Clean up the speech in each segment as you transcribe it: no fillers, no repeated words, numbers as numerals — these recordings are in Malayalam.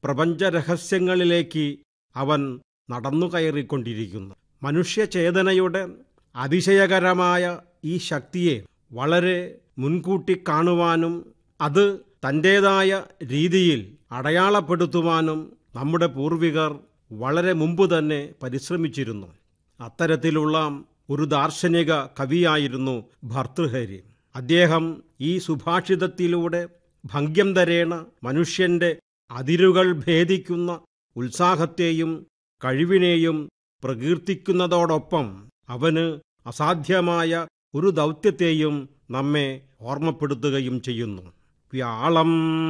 പ്രപഞ്ചരഹസ്യങ്ങളിലേക്ക് അവൻ നടന്നു കയറിക്കൊണ്ടിരിക്കുന്നു. മനുഷ്യചേതനയുടെ അതിശയകരമായ ഈ ശക്തിയെ വളരെ മുൻകൂട്ടി കാണുവാനും അത് തൻ്റേതായ രീതിയിൽ അടയാളപ്പെടുത്തുവാനും നമ്മുടെ പൂർവികർ വളരെ മുമ്പ് തന്നെ പരിശ്രമിച്ചിരുന്നു. അത്തരത്തിലുള്ള ഒരു ദാർശനിക കവിയായിരുന്നു ഭർതൃഹരി. അദ്ദേഹം ഈ സുഭാഷിതത്തിലൂടെ ഭംഗ്യന്തരേണ മനുഷ്യൻ്റെ അതിരുകൾ ഭേദിക്കുന്ന ഉത്സാഹത്തെയും കഴിവിനെയും പ്രകീർത്തിക്കുന്നതോടൊപ്പം അവന് അസാധ്യമായ ഒരു ദൗത്യത്തെയും നമ്മെ ഓർമ്മപ്പെടുത്തുകയും ചെയ്യുന്നു. വ്യാളം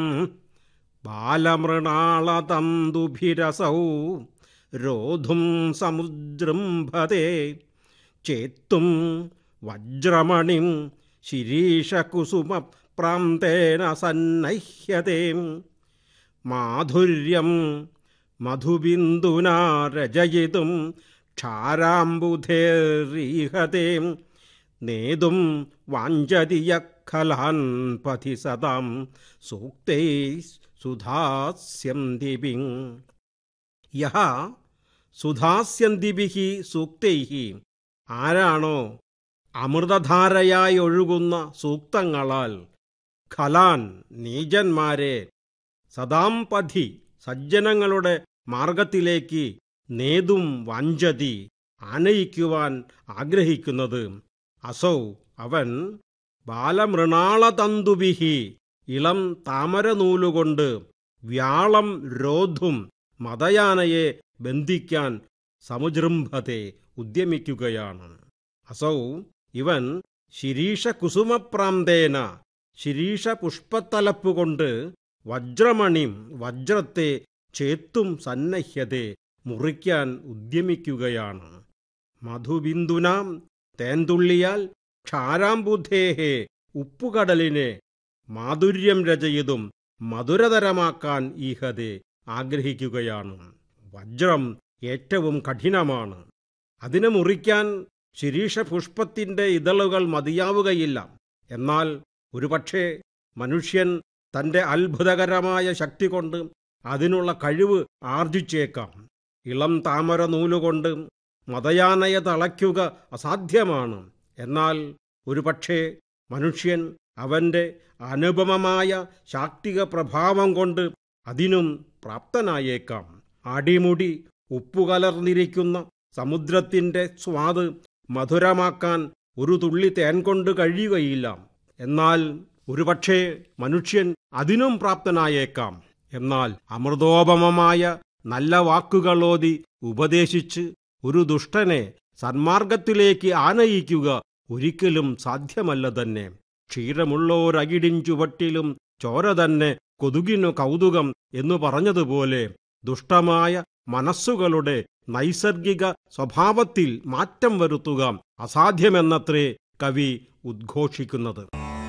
ബാലമൃണാളതന്തുഭിരസൗ രോധും സമുജൃംഭതേ ചേത്തും വജ്രമണിം ശിരീഷകുസുമപ്രാന്തേന സന്നഹ്യതേ മാധുര്യം മധുബിന്ദുനാ രചയിതും ക്ഷാരാംബുധേരീഹതേ നേതും വാഞ്ചതി യഖലാൻ പഥി സദാം സൂക്തൈ സുധാസ്യന്തിഭിഃ. യഹ സുധാസ്യന്തിഭിഃ സൂക്തൈഃ, ആരാണോ അമൃതധാരയായി ഒഴുകുന്ന സൂക്തങ്ങളാൽ ഖലാൻ നീചന്മാരെ സദാം പഥി സജ്ജനങ്ങളുടെ മാർഗത്തിലേക്ക് നേതും വാഞ്ചതി ആനയിക്കുവാൻ ആഗ്രഹിക്കുന്നത്, അസൗ അവൻ ബാലമൃണാളതന്തുഭിഃ ഇളം താമരനൂലുകൊണ്ട് വ്യാളം രോധും മദയാനയെ ബന്ധിക്കാൻ സമുജൃംഭത്തെ ഉദ്യമിക്കുകയാണ്. അസൗ ഇവൻ ശിരീഷകുസുമപ്രാന്തേന ശിരീഷ പുഷ്പത്തലപ്പുകൊണ്ട് വജ്രമണിം വജ്രത്തെ ചേത്തും സന്നഹ്യത്തെ മുറിക്കാൻ ഉദ്യമിക്കുകയാണ്. മധുബിന്ദുനാം തേൻതുള്ളിയാൽ ക്ഷാരാംബുധേഹേ ഉപ്പുകടലിനെ മാധുര്യം രചയിതും മധുരതരമാക്കാൻ ഈഹതെ ആഗ്രഹിക്കുകയാണ്. വജ്രം ഏറ്റവും കഠിനമാണ്. അതിനെ മുറിക്കാൻ ശിരീഷപുഷ്പത്തിൻ്റെ ഇതളുകൾ മതിയാവുകയില്ല. എന്നാൽ ഒരുപക്ഷെ മനുഷ്യൻ തൻ്റെ അത്ഭുതകരമായ ശക്തി കൊണ്ട് അതിനുള്ള കഴിവ് ആർജിച്ചേക്കാം. ഇളം താമര നൂലുകൊണ്ട് മദയാനയെ തളയ്ക്കുക അസാധ്യമാണ്. എന്നാൽ ഒരുപക്ഷെ മനുഷ്യൻ അവൻ്റെ അനുപമമായ ശാക്തിക പ്രഭാവം കൊണ്ട് അതിനും പ്രാപ്തനായേക്കാം. അടിമുടി ഉപ്പുകലർന്നിരിക്കുന്ന സമുദ്രത്തിൻ്റെ സ്വാദ് മധുരമാക്കാൻ ഒരു തുള്ളി തേൻ കൊണ്ട് കഴിയുകയില്ല. എന്നാൽ ഒരുപക്ഷെ മനുഷ്യൻ അതിനും പ്രാപ്തനായേക്കാം. എന്നാൽ അമൃതോപമമായ നല്ല വാക്കുകളോതി ഉപദേശിച്ച് ഒരു ദുഷ്ടനെ സന്മാർഗത്തിലേക്ക് ആനയിക്കുക ഒരിക്കലും സാധ്യമല്ല തന്നെ. ക്ഷീരമുള്ളോരകിടിൻ ചുവട്ടിലും ചോര തന്നെ കൊതുകിനു കൗതുകം എന്നു പറഞ്ഞതുപോലെ ദുഷ്ടമായ മനസ്സുകളുടെ നൈസർഗിക സ്വഭാവത്തിൽ മാറ്റം വരുത്തുക അസാധ്യമെന്നത്രേ കവി ഉദ്ഘോഷിക്കുന്നത്.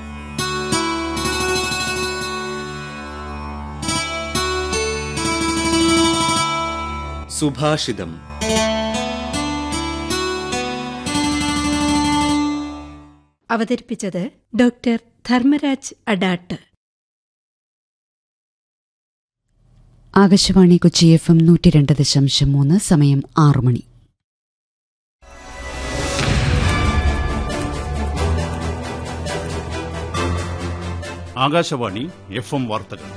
സുഭാഷിതം. അവതരിപ്പിച്ചത് ഡോക്ടർ ധർമ്മരാജ് അഡാട്ട്. ആകാശവാണി കൊച്ചി FM 102.3, സമയം 6 മണി. ആകാശവാണി FM വാർത്തകൾ.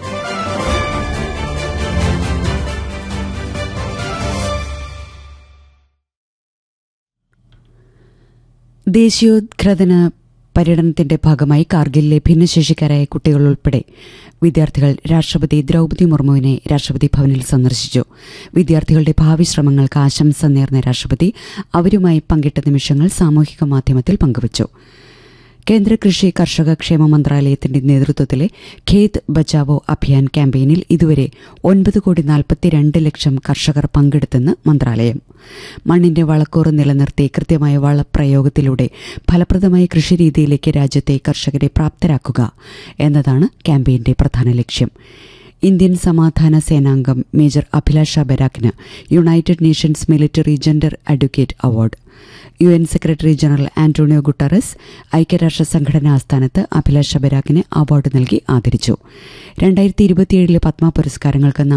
ദേശീയോദ്ഗ്രഥന പര്യടനത്തിന്റെ ഭാഗമായി കാർഗിലിലെ ഭിന്നശേഷിക്കാരായ കുട്ടികൾ ഉൾപ്പെടെ വിദ്യാർത്ഥികൾ രാഷ്ട്രപതി ദ്രൗപദി മുർമുവിനെ രാഷ്ട്രപതി ഭവനിൽ സന്ദർശിച്ചു. വിദ്യാർത്ഥികളുടെ ഭാവി ശ്രമങ്ങൾക്ക് ആശംസ നേർന്ന രാഷ്ട്രപതി അവരുമായി പങ്കിട്ട നിമിഷങ്ങൾ സാമൂഹിക മാധ്യമത്തിൽ പങ്കുവച്ചു. കേന്ദ്ര കൃഷി കർഷക ക്ഷേമ മന്ത്രാലയത്തിന്റെ നേതൃത്വത്തിലെ ഖേത് ബച്ചാവോ അഭിയാൻ ക്യാമ്പയിനിൽ ഇതുവരെ 9,42,00,000 കർഷകർ പങ്കെടുത്തെന്ന് മന്ത്രാലയം. മണ്ണിന്റെ വളക്കൂറ് നിലനിർത്തി കൃത്യമായ വളപ്രയോഗത്തിലൂടെ ഫലപ്രദമായ കൃഷിരീതിയിലേക്ക് രാജ്യത്തെ കർഷകരെ പ്രാപ്തരാക്കുക എന്നതാണ് ക്യാമ്പയിന്റെ പ്രധാന ലക്ഷ്യം. ഇന്ത്യൻ സമാധാന സേനാംഗം major Abhilasha ബരാക്കിന് United Nations military gender advocate award. UN secretary general Antonio Guterres ഐക്യരാഷ്ട്ര സംഘടനാ ആസ്ഥാനത്ത് അഭിലാഷ ബരാക്കിന് അവാർഡ് നൽകി ആദരിച്ചു. 2027 പത്മ പുരസ്കാരങ്ങൾക്ക്